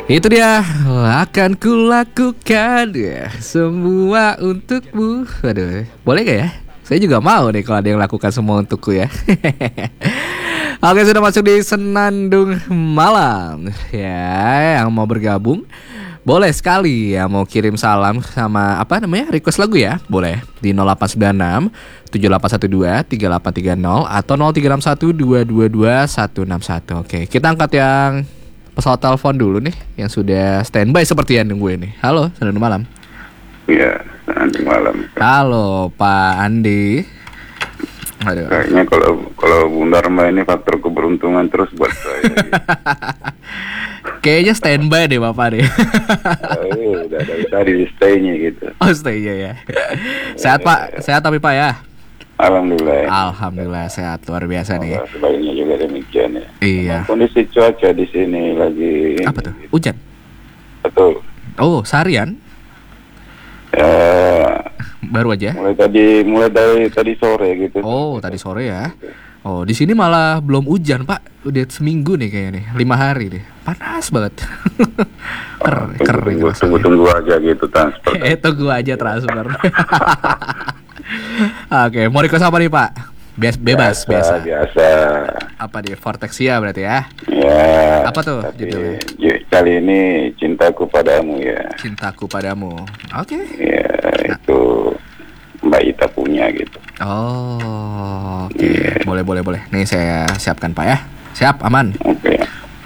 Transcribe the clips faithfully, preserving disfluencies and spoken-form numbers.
Itu dia, akan kulakukan ya semua untukmu. Aduh, boleh gak ya? Saya juga mau nih kalau ada yang lakukan semua untukku ya. Oke, sudah masuk di Senandung Malam. Ya, yang mau bergabung boleh sekali ya, mau kirim salam sama apa namanya, request lagu ya, boleh di nol delapan sembilan enam tujuh delapan satu dua tiga delapan tiga nol atau nol tiga enam satu dua dua dua satu enam satu. Oke, kita angkat yang pesawat telepon dulu nih, yang sudah standby seperti yang nunggu ini. Halo, selamat malam. Iya, selamat malam. Halo, Pak Andi. Aduh. Kayaknya kalau kalau Bu Dharma ini faktor keberuntungan terus buat saya. Gitu. Kayaknya standby deh Bapak deh. Oh, iya, udah dari tadi di stay-nya gitu. Oh, stay-nya ya. Sehat Pak, sehat tapi Pak ya. Alhamdulillah. Ya. Alhamdulillah sehat, luar biasa nih. Oh, sebaliknya juga demikian ya. Iya. Memang kondisi cuaca di sini lagi. Apa tuh? Hujan. Betul. Oh, seharian? Ya. Baru aja. Mulai tadi, mulai dari tadi sore gitu. Oh, tadi sore ya. Oh, di sini malah belum hujan Pak. Udah seminggu nih kayaknya nih, lima hari deh. Panas banget. Ker, kering. Tunggu, tunggu, tunggu aja gitu transfer. Eh, tunggu aja transfer. Oke, mau request apa nih Pak? Bias, bebas, biasa, biasa. Biasa. Apa di Vortexia berarti ya? Ya. Apa tuh Tapi, judulnya? kali ini Cintaku Padamu ya. Cintaku Padamu. Oke. Okay. Ya, nah. Itu Mbak Ita punya gitu. Oh, oke. Okay. Yeah. Boleh, boleh, boleh. Nih saya siapkan Pak ya. Siap, aman. Oke. Okay.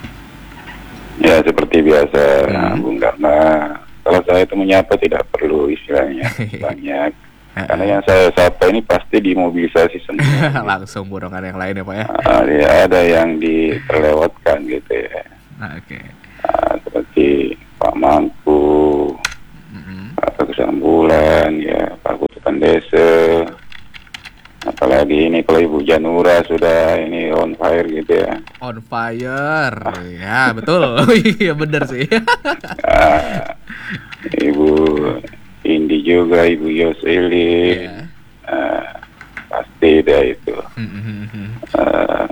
Ya, seperti biasa, hmm. Bung Dharma. Kalau saya itu menyapa tidak perlu istilahnya banyak. Karena yang saya sapa ini pasti dimobilisasi semua. Langsung burongan yang lain ya Pak ya. Uh, ya ada yang diterlewatkan gitu ya. Oke. Okay. Uh, seperti Pak Mangku, mm-hmm. Pak Tegusan Bulan, ya Pak Kutukan Desa. Apalagi ini kalau Ibu Janura sudah ini on fire gitu ya. On fire, ah. Ya betul. Iya benar sih. uh, Ibu Indi juga, Ibu Yoseli, yeah. uh, pasti dah itu. Mm-hmm. Uh,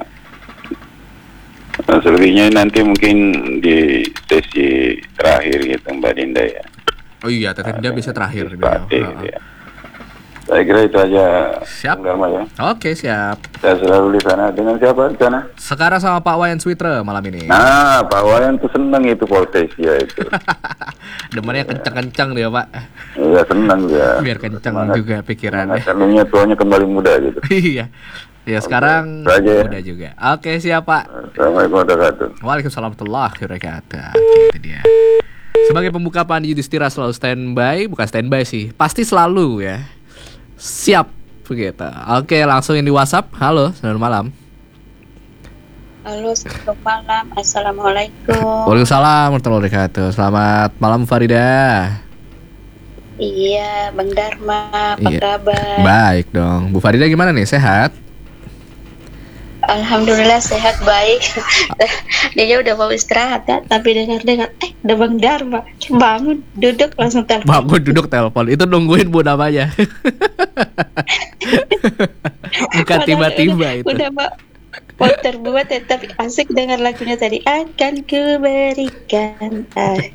selebihnya nanti mungkin di sesi terakhir gitu Mbak Dinda ya. Oh iya, Teh Dinda uh, bisa terakhir. Pasti, uh-huh. Ya. Saya kira itu aja. Siap. Dharma, ya. Oke, siap. Saya selalu di sana. Dengan siapa di sana? Sekarang sama Pak Wayan Sweetre malam ini. Nah, Pak Wayan tuh seneng itu Vortexia itu. Demennya kencang-kencang dia Pak. Iya senang dia. Biar kencang semangat, juga pikirannya. Semangatnya tuanya kembali muda gitu. Iya. Ya sekarang okay. Muda juga. Oke siap Pak. Assalamualaikum warahmatullahi wabarakatuh. Waalaikumsalam warahmatullahi wabarakatuh. Itu dia. Sebagai pembuka Pak Andi Yudhistira selalu standby, bukan standby sih, pasti selalu ya. Siap begitu. Oke langsung ini WhatsApp. Halo, selamat malam. Halo, selamat malam. Assalamualaikum. Waalaikumsalam warahmatullahi wabarakatuh. Selamat malam Farida. Iya, Bang Dharma, apa iya. kabar? Baik dong. Bu Farida gimana nih? Sehat? Alhamdulillah sehat baik. Dia udah mau istirahat ya, tapi dengar-dengar, eh, ada Bang Dharma. Bangun, duduk langsung telepon. Bangun, duduk telepon. Itu nungguin Bu namanya. Bukan tiba-tiba itu. Udah mau mau terbuat ya, tapi asik dengar lagunya tadi. Akan kuberikan.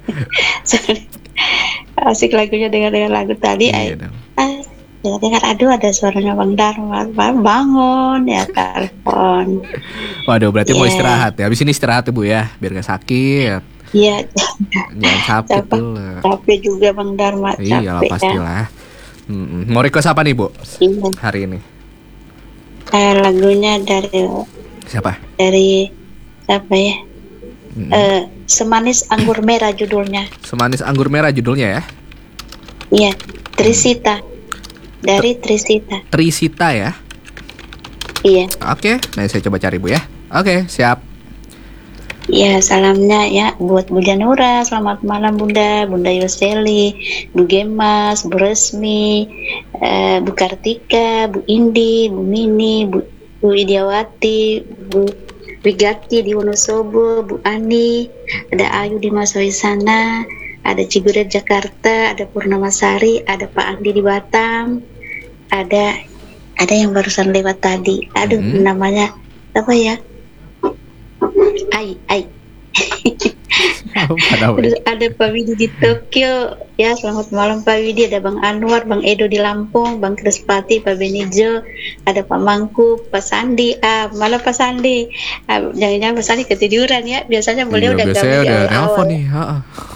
Asik lagunya dengar-dengar lagu tadi. Iya dong. Ah, dengar-dengar, aduh ada suaranya Bang Dharma. Bangun ya telepon. Waduh, berarti yeah. Mau istirahat ya. Habis ini istirahat ya Bu ya, biar gak sakit. Iya. Jangan capek dulu. Capek juga Bang Dharma. Iya lah pastilah. Ya. Hmm, mau request apa nih Bu? Iya. Hari ini. Eh, lagunya dari siapa? Dari siapa ya? Hmm. Eh, Semanis Anggur Merah judulnya. Semanis Anggur Merah judulnya ya? Iya, Trisita. Dari Trisita. Trisita ya? Iya. Oke, nah saya coba cari Bu ya. Oke, siap. Ya, salamnya ya buat Bu Janura. Selamat malam Bunda, Bunda Yoseli, Bu Gemas, Bu Resmi, uh, Bu Kartika, Bu Indi, Bu Mini, Bu, Bu Idiawati, Bu Wigati di Wonosobo, Bu Ani, ada Ayu di Masawi sana, ada Ciguret Jakarta, ada Purnamasari, ada Pak Andi di Batam, ada ada yang barusan lewat tadi. Aduh, hmm. namanya apa ya? Ai, ai. Apa namanya? Terus ada Pak Widi di Tokyo. Ya, selamat malam Pak Widi. Ada Bang Anwar, Bang Edo di Lampung, Bang Krispati, Pak Benijo, ada Pak Mangku, Pak Sandi. Ah, malah Pak Sandi. Ah, jangan-jangan Pak Sandi ketiduran ya. Biasanya beliau Iya, udah biasanya gabung di udah awal-awal. nelpon nih. Ha.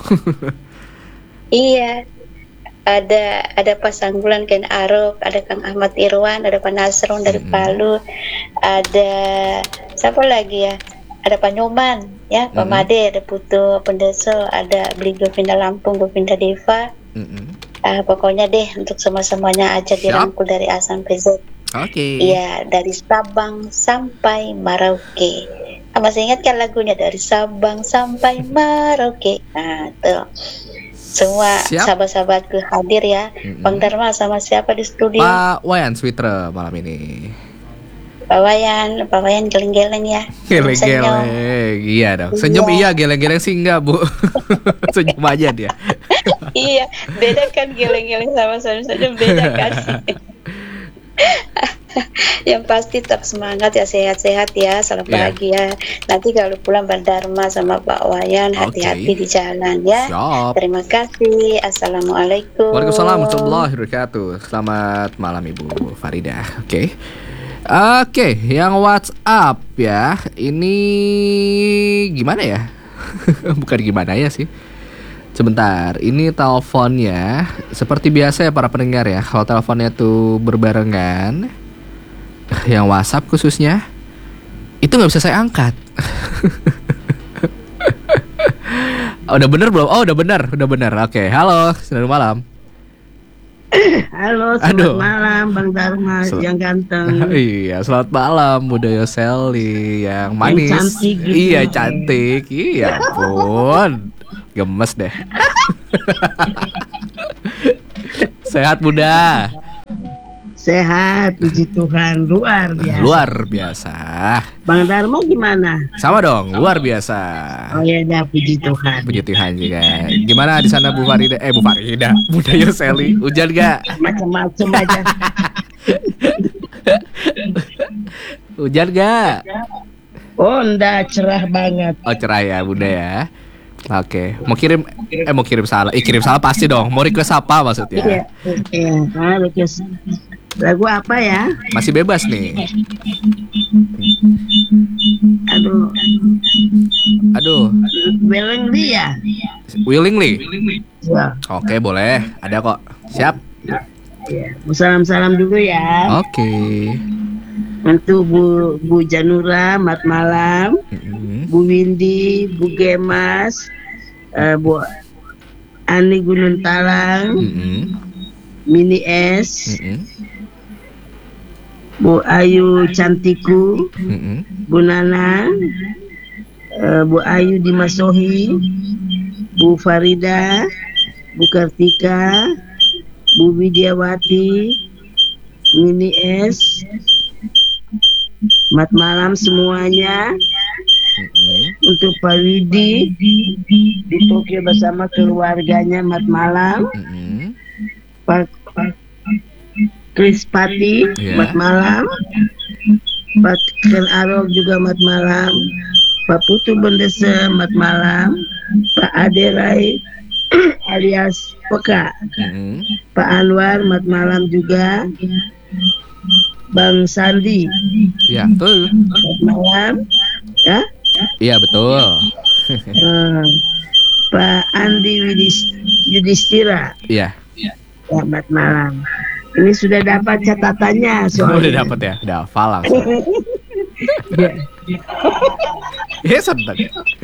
Iya. Ada ada Pak Sanggulan Ken Arok, ada Kang Ahmad Irwan, ada Pak Nasron dari Mm-mm. Palu, ada siapa lagi ya? Ada Pak Nyoman, ya, Pak Mm-mm. Made, ada Putu Pendeso, ada Beli Govinda Lampung, Govinda Deva. Mm-mm. Ah, pokoknya deh untuk semua-semuanya aja Siap. dirangkul dari A sampai Z. Oke. Iya, dari Sabang sampai Merauke. Ah, masih ingat kan lagunya dari Sabang sampai Merauke? Nah, tuh. Semua Siap. sahabat-sahabatku hadir ya. Mm-mm. Bang Dharma sama siapa di studio? Pak Wayan Sweeter malam ini. Pak Wayan, Pak Wayan geleng-geleng ya. Senyum. Geleng-geleng. Iya dong. Senyum Iya. iya, geleng-geleng sih enggak, Bu. Senyum aja dia. Iya, beda kan geleng-geleng sama senyum-senyum beda kan. Yang pasti tetap semangat ya, sehat-sehat ya, salam Iya. bahagia. Nanti kalau pulang Bang Dharma sama Pak Wayan, hati-hati Oke. di jalan ya. Siap. Terima kasih. Assalamualaikum. Waalaikumsalam warahmatullahi wabarakatuh. Selamat malam Ibu Farida. Oke. Oke, yang WhatsApp ya. Ini gimana ya? Bukan gimana ya sih. Sebentar, ini teleponnya seperti biasa ya para pendengar ya. Kalau teleponnya tuh berbarengan, yang WhatsApp khususnya, itu nggak bisa saya angkat. Oh, udah bener belum? Oh, udah bener, udah bener. Oke, halo, selamat malam. Halo, selamat Aduh. malam Bang Dharma Sel- yang ganteng. Iya, selamat malam Bunda Yoseli yang manis. cantik gitu. Iya, cantik. Iya, ampun. Gemes deh. Sehat Bunda. Sehat, puji Tuhan, luar biasa. Luar biasa. Bang Dharma gimana? Sama dong, luar biasa. Oh ya, dah, puji Tuhan. Puji Tuhan juga. Gimana di sana Bu Farida? Eh Bu Farida, Bunda Yoseli, hujan gak? Macam-macam aja. Hujan gak? Oh, enggak, cerah banget. Oh cerah ya Bunda ya. Oke, mau kirim eh mau kirim salah. Eh kirim salah pasti dong. Mau request apa Iya, maksudnya? iya. Ah, request. Lagu apa ya? Masih bebas nih. Aduh, Aduh, willingly ya? willingly. Ya, Oke, boleh. Ada kok. Siap. ya. Salam-salam dulu ya. Oke. Untuk Bu Bu Janura, mat malam. Mm-mm. Bu Windy, Bu Gemas, eh, Bu Ani Gunung Talang, Mm-mm. Mini S, Mm-mm. Bu Ayu Cantiku, Mm-mm. Bu Nana, eh, Bu Ayu Dimasohi, Bu Farida, Bu Kartika, Bu Widiawati, Mini S, mat malam semuanya. Mm-mm. Untuk Pak Widi di Tokyo bersama keluarganya, mat malam. Mm-mm. Pak Krispati, Iya. mat malam. Pak Ken Arok juga mat malam. Pak Putu Bendese, mat malam. Pak Aderai alias Peka, Mm-mm. Pak Anwar, mat malam juga. Bang Sandi, Iya, betul. mat malam. Ya. Iya, betul. Eh, Pak Andi Widis, Yudhistira, Iya. selamat malam. Ini sudah dapat catatannya soalnya. Udah dapat ya? Udah hafal langsung. Ya, seneng.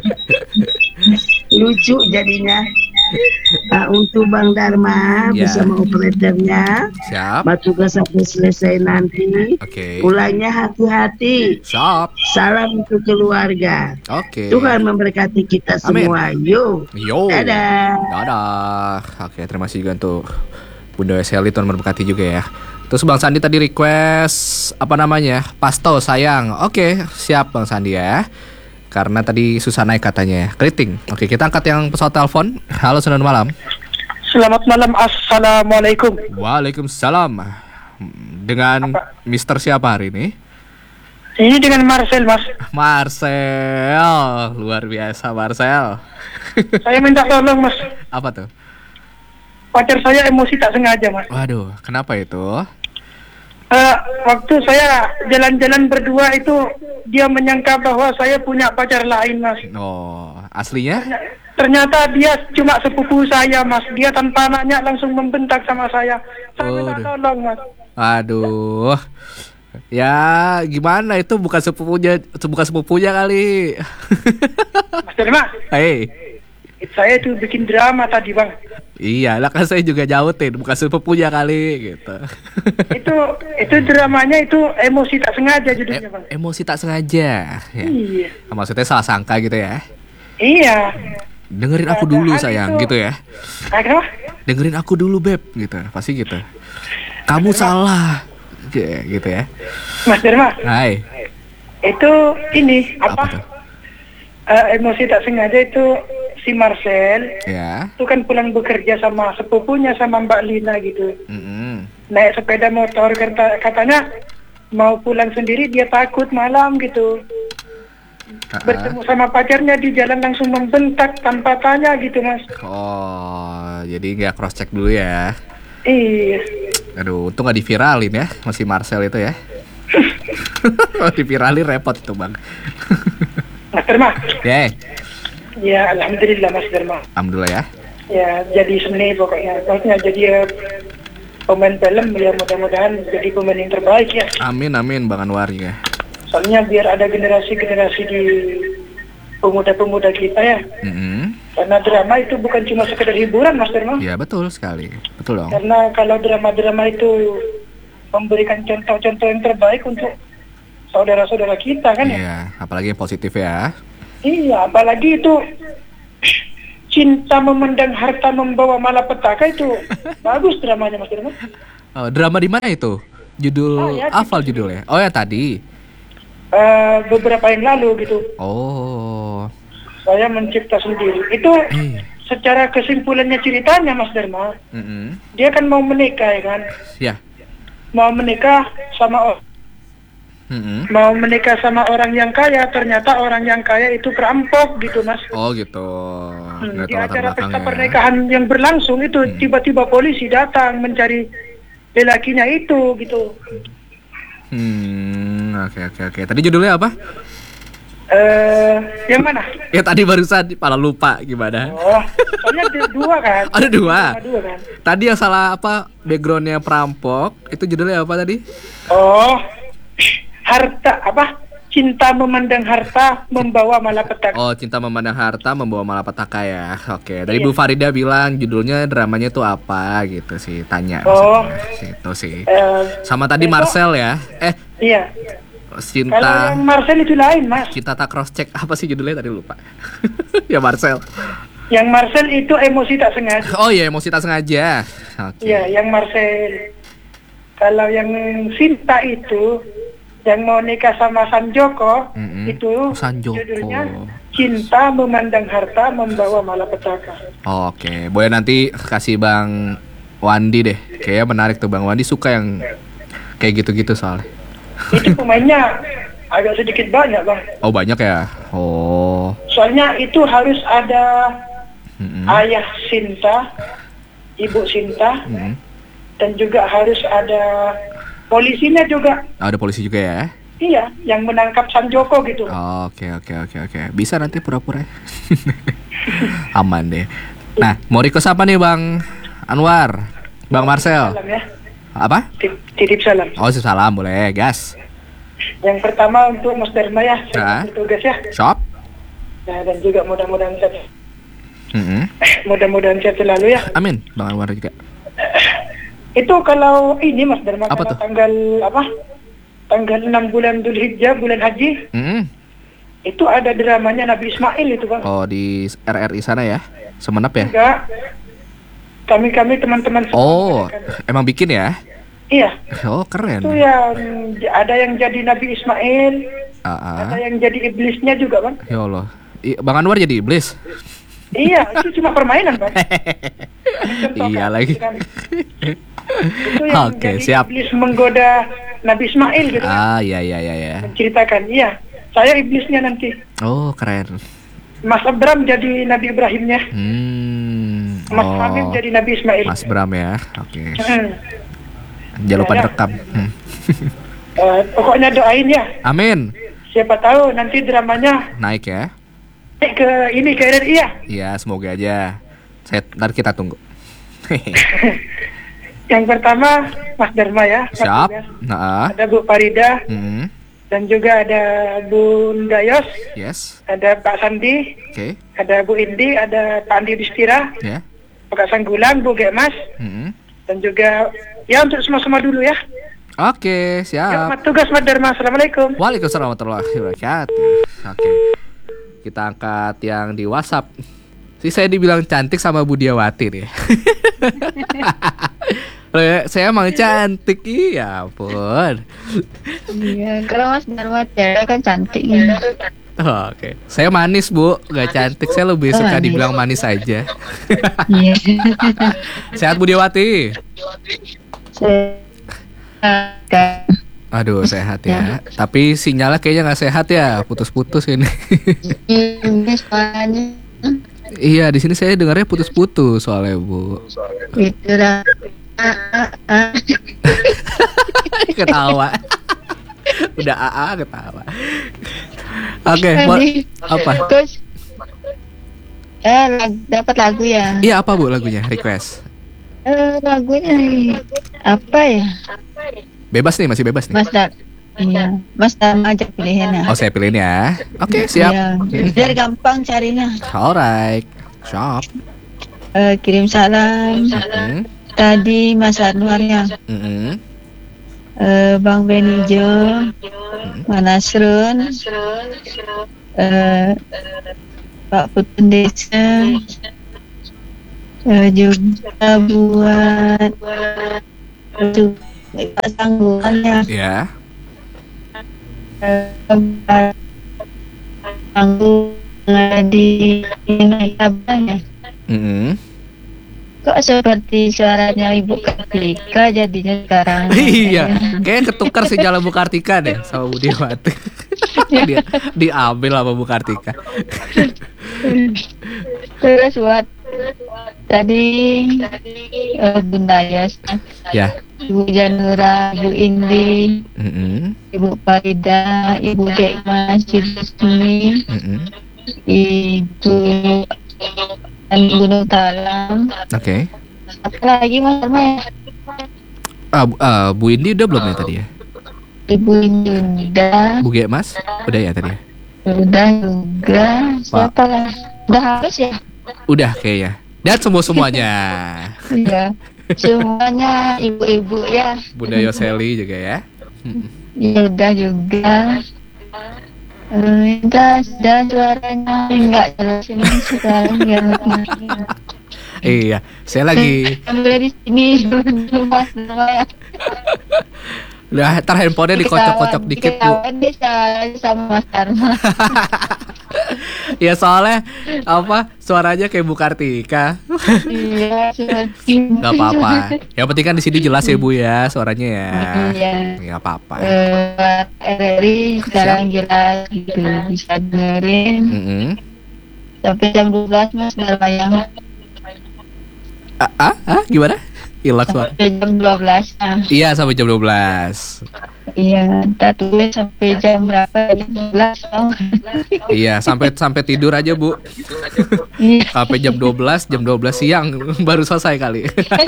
Lucu jadinya. Nah, untuk Bang Dharma Ya. bersama operatornya, Siap. tugas sampai selesai nanti. Oke. Pulangnya hati-hati. Siap. Salam untuk keluarga. Oke. Tuhan memberkati kita Amin. semua. Yo. Yo. Dadah. Dadah. Oke, terima kasih juga untuk Bunda Sally, Tuhan memberkati juga ya. Terus Bang Sandi tadi request apa namanya? Pasto sayang. Oke, siap Bang Sandi ya. Karena tadi susah naik katanya ya. Keriting. Oke, kita angkat yang pesawat telepon. Halo, selamat malam. Selamat malam, assalamualaikum. Waalaikumsalam. Dengan Mister siapa hari ini? Ini dengan Marcel, Mas. Marcel, luar biasa Marcel. Saya minta tolong, Mas. Apa tuh? Pacar saya emosi tak sengaja, Mas. Waduh, kenapa itu? Eh, waktu saya jalan-jalan berdua itu dia menyangka bahwa saya punya pacar lain, Mas. Oh, aslinya? Ternyata dia cuma sepupu saya, Mas. Dia tanpa nanya langsung membentak sama saya. Saya minta Waduh. tolong, Mas. Aduh. Ya, gimana itu bukan sepupunya, bukan sepupunya kali. Mas Derma, Hei. saya itu bikin drama tadi, Bang. Iya, lah kan saya juga jautin, bukan sepupunya kali gitu. Itu itu dramanya itu emosi tak sengaja judulnya, E- Bang. emosi tak sengaja. Ya. Iya. Maksudnya salah sangka gitu ya. Iya. Dengerin aku Padahal dulu sayang itu- gitu ya. Ah, kenapa? Dengerin aku dulu beb gitu, pasti gitu. Kamu salah. Kayak gitu ya. Mas Derma, Hai. itu ini apa? Apa tuh? Eh, emosi tak sengaja itu si Marcel Ya. itu kan pulang bekerja sama sepupunya sama Mbak Lina gitu. Mm-mm. Naik sepeda motor kata, katanya mau pulang sendiri dia takut malam gitu. Ah-ah. Bertemu sama pacarnya di jalan langsung membentak tanpa tanya gitu, Mas. Oh, jadi nggak cross check dulu ya. Iya. Aduh, untung gak diviralin ya, masih Marcel itu ya. Kalau diviralin repot tuh bang. Mas Derma. Ya, Ya, alhamdulillah Mas Derma. alhamdulillah ya. Ya, jadi seni pokoknya. Pokoknya jadi eh, pemain film ya, mudah-mudahan jadi pemain yang terbaik ya. Amin amin bang Anwar ya. Soalnya biar ada generasi-generasi di pemuda-pemuda kita ya. Mm-mm. Karena drama itu bukan cuma sekedar hiburan, Mas Derma. Ya betul sekali, betul dong. Karena kalau drama-drama itu memberikan contoh-contoh yang terbaik untuk saudara-saudara kita kan ya. Iya, apalagi yang positif ya. Iya, apalagi itu cinta memendang harta membawa malapetaka itu bagus dramanya, Mas Derma. Oh, drama di mana itu? Judul Oh, ya, hafal judulnya. Oh ya tadi. Eh, beberapa yang lalu gitu, Oh. saya mencipta sendiri. Itu Eh. secara kesimpulannya ceritanya, Mas Derma, Mm-mm. dia kan mau menikah ya kan, Ya. mau menikah sama o- Mm-mm. mau menikah sama orang yang kaya. Ternyata orang yang kaya itu perampok gitu, Mas. Oh gitu. Hmm, Nggak di tahu latar acara pesta belakangnya. pernikahan yang berlangsung itu Hmm. tiba-tiba polisi datang mencari lelakinya itu gitu. Hmm, oke oke oke. Tadi judulnya apa? Eh, yang mana? Ya tadi barusan malah lupa gimana? Oh, soalnya ada dua kan. Ada dua. Ada dua kan. Tadi yang salah apa? Backgroundnya perampok. Itu judulnya apa tadi? Oh, harta apa? Cinta memandang harta membawa malapetaka. Oh, Cinta Memandang Harta Membawa Malapetaka ya. Oke. Tadi Iya. Bu Farida bilang judulnya dramanya tuh apa gitu sih, tanya. Oh. maksudnya. Itu sih. Eh, Sama tadi besok- Marcel ya. Eh, iya. Kalau Cinta yang Marcel itu lain, Mas. Cinta tak cross check apa sih judulnya tadi lupa. Ya Marcel. Yang Marcel itu emosi tak sengaja. Oh iya, emosi tak sengaja. Oke. Iya, yang Marcel. Kalau yang Sinta itu yang mau nikah sama Sanjoko Mm-mm. itu Sanjoko. judulnya Cinta Memandang Harta Membawa Malapetaka. Oke, boleh nanti kasih Bang Wandi deh. Kayaknya menarik tuh Bang Wandi suka yang kayak gitu-gitu soalnya. Itu pemainnya agak sedikit banyak, Bang. Oh banyak ya. Oh. Soalnya itu harus ada Mm-mm. ayah Sinta, ibu Sinta, Mm-mm. dan juga harus ada polisinya juga. Oh, ada polisi juga ya. Iya, yang menangkap Sanjoko gitu. Oke oke oke oke. Bisa nanti pura-pura. Aman deh. Nah, mau request apa nih Bang Anwar? Bang Marcel. Salam ya. Apa? Titip, titip salam. Oh, salam boleh, gas. Yang pertama untuk Mas Dharma ya, Ah. saya bertugas ya. Shop. Nah, dan juga mudah-mudahan sehat. Mm-mm. Mudah-mudahan sehat selalu ya. Amin, Bang Anwar juga. Itu kalau ini Mas Dharma, Apa kalau tuh? tanggal apa? Tanggal enam bulan Dzulhijjah, bulan haji, Mm-mm. itu ada dramanya Nabi Ismail itu, Bang. Oh, di R R I sana ya? Semenep ya? Enggak. Kami-kami teman-teman semua Oh, mengadakan. emang bikin ya? Iya. Oh, keren. Itu yang ada yang jadi Nabi Ismail, Ah, ada ah. yang jadi iblisnya juga, Bang. Ya Allah. I- Bang Anwar jadi iblis. Iya, itu cuma permainan, Bang. Contohkan, Iya lagi. kan. Itu yang Oke, jadi siap. iblis menggoda Nabi Ismail gitu kan. Ah, iya iya iya ya. Menceritakan, iya. Saya iblisnya nanti. Oh, keren. Mas Abram jadi Nabi Ibrahimnya. Hmm. Mas Oh, Habib jadi Nabi Ismail. Mas Bram ya. Oke. Hmm. Jangan lupa Ya, ya. direkam. Hmm. Eh, pokoknya doain ya. Amin. Siapa tahu nanti dramanya Naik ya. naik ke ini ke R R I ya. Iya, semoga aja. Saya ntar kita tunggu. Yang pertama Mas Dharma ya. Mas Siap. Tugas. Nah. Ada Bu Farida Hmm. dan juga ada Bunda Yos, Yes. ada Pak Sandi, Oke. ada Bu Indi, ada Pak Andi Distira, Ya. Pak Sanggulang, Bu Gemas, Hmm. dan juga ya untuk semua-semua dulu ya. Oke, Ya, siap. Mas Tugas Mas Dharma. Assalamualaikum. Waalaikumsalam warahmatullahi wabarakatuh. Oke. Kita angkat yang di WhatsApp. Sih saya dibilang cantik sama Budiawati nih. Loh, ya, saya emang cantik, iya ampun. Iya, kalau Mas Dharma cewek kan cantik ya. Oh, Oke, saya manis Bu, gak cantik. Saya lebih Oh, suka manis. dibilang manis aja. Iya. Sehat Budiawati. Saya Aduh sehat ya. Tapi sinyalnya kayaknya nggak sehat ya, putus-putus ini. ini soalnya Iya, di sini saya dengarnya putus-putus soalnya Bu. itulah. Ah, ah, ah. Ketawa. Udah A A ketawa. Oke, mau Tadi- apa? Terus eh lag- dapat lagu ya. Iya apa Bu lagunya? Request. Eh lagunya apa ya? Bebas nih, masih bebas nih. Mas Dar. Iya, Mas Dharma aja pilihannya. Oh saya pilihin ya. Oke siap. Iya, biar gampang carinya. Alright, siap. Eh, kirim salam. Mm-mm. Tadi Mas Anwar ya. Mm-mm. Eh, Bang Benijo, Mas Nasrun, eh, Pak Putun Desa, eh, juga buat juga Pak Sanggulannya, Ya. eh, buat Sanggulan di ini kabarnya. Mm-mm. Kok seperti suaranya Ibu Kartika jadinya sekarang? Iya, kayaknya ketukar si jalan Bu Kartika deh sama Budiawati. Dia diambil sama Bu Kartika. Terus buat tadi eh, Bunda Yas, Ya. Ibu Janura, Ibu Indi, Mm-mm. Ibu Farida, Ibu Dekmas, Ibu Sumi, Mm-mm. Ibu dan Gunung Talam. Oke. Apa lagi Mas Dharma ya? Ah, Bu- ah, Bu Indi udah belum ya tadi ya? Ibu Indah, Bu G Mas udah ya tadi ya? udah juga. Siapa lah? Udah habis ya? Udah kayaknya. Dan semua semuanya. Iya. Semuanya ibu-ibu ya. Bunda Yoseli juga ya. Ya udah juga. Eh, das dan suaranya enggak jelas ini sekarang ya. Iya, saya lagi. Ambil di sini dulu Mas Dharma ya. Udah, ntar handphonenya dikocok-kocok dikit Bu. Ketahuan bisa sama Mas Dharma. Ya soalnya apa suaranya kayak Bu Kartika. Iya, seperti. Gak apa-apa. Yang penting kan di sini jelas ya Bu ya suaranya ya. Iya. Gak apa-apa. Eh, R R I sekarang jelas gitu bisa dengerin Mm-mm. sampai jam dua belas Mas Dharma ya. Ah, ah, ah, gimana? Hilang suara. Sampai jam dua belas. Nah, Iya sampai jam dua belas. iya, kita tulis sampai jam berapa? Jam dua belas. Oh. Iya sampai sampai tidur aja Bu. Iya. Sampai jam dua belas, jam dua belas siang baru selesai kali.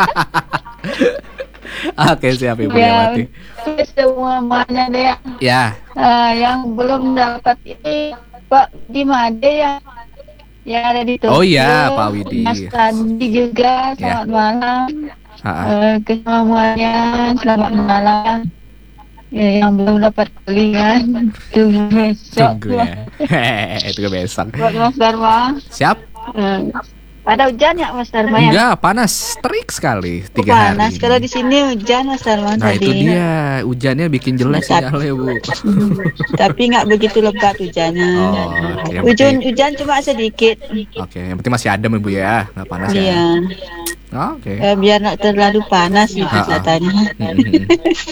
Oke siap Ibu Ya, Yawati. tulis semua mana deh yang, Ya. eh, yang belum dapat ini Pak di Made ya. Yang ada di Tokyo. Oh iya, Pak Widi. Mas Sandi juga, Ya. selamat malam. Ha-ha. Eh, ke semuanya, selamat malam. Ya, yang belum dapat kuliah, tunggu besok. Tunggu ya. Hehehe, tunggu besok. Buat Mas Dharma. Siap? Eh, ada hujan ya Mas Dharma ya? Enggak, panas, terik sekali tiga hari. Panas. ini. Kalau di sini hujan Mas Dharma Nah tadi. itu dia, hujannya bikin jelek Sat- sinyalnya Bu. Tapi nggak begitu lebat hujannya. Oh, yang Hujan penting- hujan cuma sedikit. Oke, yang penting masih adem Ibu ya, nggak panas Iya. ya. Oke. Eh, biar nggak terlalu panas gitu Ah, ah. katanya. Mhm.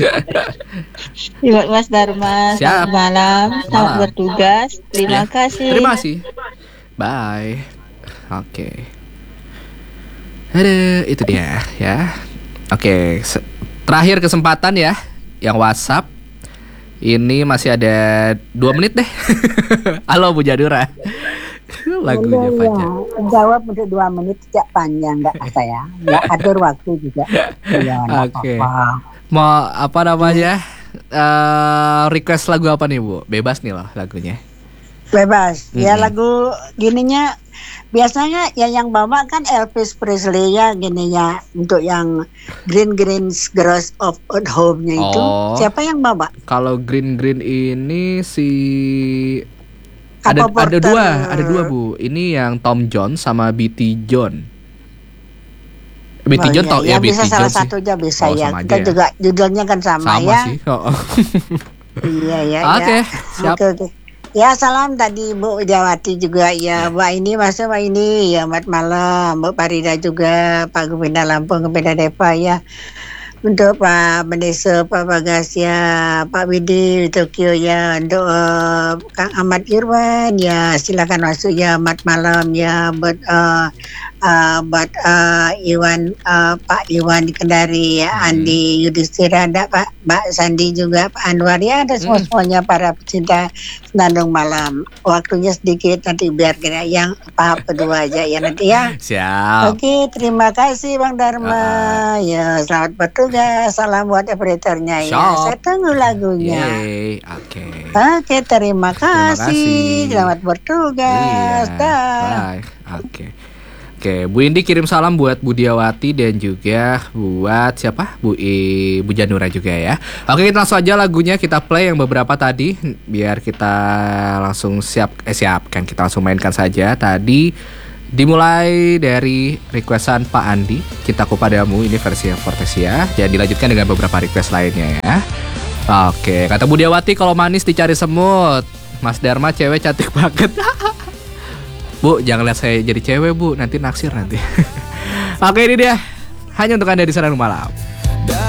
Buat Mas Dharma, Siap. selamat malam, selamat Malam. bertugas. Terima Ya. kasih. Terima kasih. Bye. Oke. Ada itu dia ya. Oke, se- terakhir kesempatan ya yang WhatsApp. Ini masih ada dua menit deh. Halo Bu Jadura. Lagunya panjang. Jawab untuk dua menit tidak panjang nggak saya, nggak atur waktu juga. Ya, nggak Oke. apa-apa. Mau apa namanya? Eh, request lagu apa nih Bu? Bebas nih loh lagunya. Bebas. Ya Mm-mm. lagu gininya biasanya ya yang bawa kan Elvis Presley ya gini ya untuk yang Green Green Grass of at Home-nya itu. Oh. Siapa yang bawa? Kalau Green Green ini si ada Apa ada Porter? dua, ada dua Bu. Ini yang Tom Jones sama B T John. B T Oh, John iya, tau ya, ya B T bisa salah John sih. satu aja bisa Oh, ya. sama Kita aja ya. juga judulnya kan sama, Sama ya. sih. Oh, oh. Iya ya. Oke, ya. siap. Oke, oke. Ya salam tadi Bu Widawati juga ya, Mbak ini masuk Mbak ini ya, selamat malam Bu Farida juga, Pak Gubernur Lampung, Gubernur Deva ya, untuk Pak Mendeso, Pak Bagas ya, Pak Widi di Tokyo ya, untuk uh, Kang Ahmad Irwan ya, silakan masuk ya, selamat malam ya, buat uh, uh, buat uh, Iwan uh, Pak Iwan di Kendari ya, Hmm. Andi Yudhistira ada Pak Mbak Sandi juga, Pak Anwar ya, ada semua semuanya para pecinta Senandung Malam. Waktunya sedikit nanti biar kira yang tahap kedua aja ya nanti ya. Siap. Oke, terima kasih Bang Dharma. Ah. Ya, selamat bertugas. Salam buat operatornya ya. Siap. Saya tunggu lagunya. Yeay, oke. Oke, terima kasih. kasih. Selamat bertugas. Iya. Dah. Bye. Oke. Oke, Bu Indi kirim salam buat Budiawati dan juga buat siapa? Bu I, Bu Janura juga ya. Oke, kita langsung aja lagunya kita play yang beberapa tadi biar kita langsung siap eh siapkan kita langsung mainkan saja. Tadi dimulai dari requestan Pak Andi, Cintaku Padamu, ini versi yang Fortesia, dan dilanjutkan dengan beberapa request lainnya ya. Oke, kata Budiawati kalau manis dicari semut. Mas Dharma cewek cantik banget. Bu, jangan lihat saya jadi cewek Bu, nanti naksir nanti. Oke, ini dia. Hanya untuk Anda di Senandung Malam.